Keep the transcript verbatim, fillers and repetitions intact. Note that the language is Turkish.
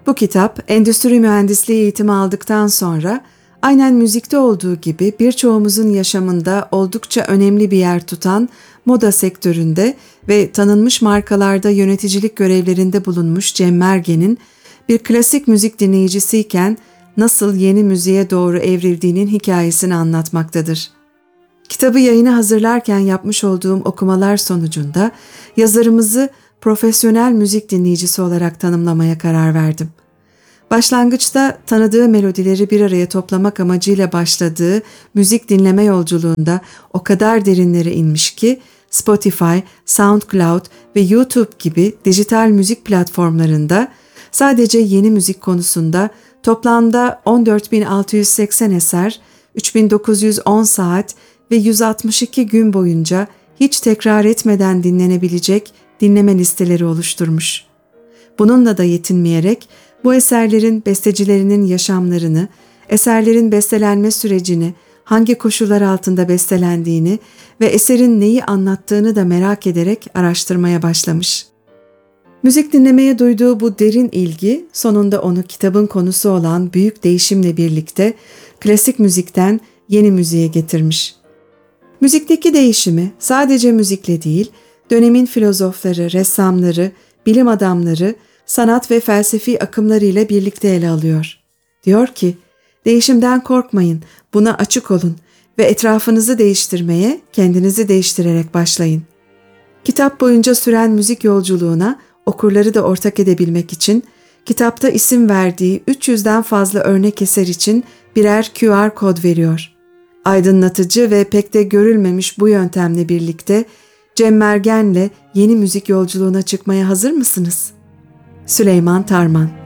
Bu kitap, endüstri mühendisliği eğitimi aldıktan sonra aynen müzikte olduğu gibi birçoğumuzun yaşamında oldukça önemli bir yer tutan moda sektöründe ve tanınmış markalarda yöneticilik görevlerinde bulunmuş Cem Mergen'in bir klasik müzik dinleyicisiyken nasıl yeni müziğe doğru evrildiğinin hikayesini anlatmaktadır. Kitabı yayına hazırlarken yapmış olduğum okumalar sonucunda yazarımızı profesyonel müzik dinleyicisi olarak tanımlamaya karar verdim. Başlangıçta tanıdığı melodileri bir araya toplamak amacıyla başladığı müzik dinleme yolculuğunda o kadar derinlere inmiş ki Spotify, SoundCloud ve YouTube gibi dijital müzik platformlarında sadece yeni müzik konusunda toplamda on dört bin altı yüz seksen eser, üç bin dokuz yüz on saat ve yüz altmış iki gün boyunca hiç tekrar etmeden dinlenebilecek dinleme listeleri oluşturmuş. Bununla da yetinmeyerek bu eserlerin bestecilerinin yaşamlarını, eserlerin bestelenme sürecini, hangi koşullar altında bestelendiğini ve eserin neyi anlattığını da merak ederek araştırmaya başlamış. Müzik dinlemeye duyduğu bu derin ilgi sonunda onu kitabın konusu olan büyük değişimle birlikte klasik müzikten yeni müziğe getirmiş. Müzikteki değişimi sadece müzikle değil, dönemin filozofları, ressamları, bilim adamları, sanat ve felsefi akımlarıyla birlikte ele alıyor. Diyor ki, değişimden korkmayın, buna açık olun ve etrafınızı değiştirmeye, kendinizi değiştirerek başlayın. Kitap boyunca süren müzik yolculuğuna okurları da ortak edebilmek için, kitapta isim verdiği üç yüzden fazla örnek eser için birer Q R kod veriyor. Aydınlatıcı ve pek de görülmemiş bu yöntemle birlikte Cem Mergen'le yeni müzik yolculuğuna çıkmaya hazır mısınız? Süleyman Tarman.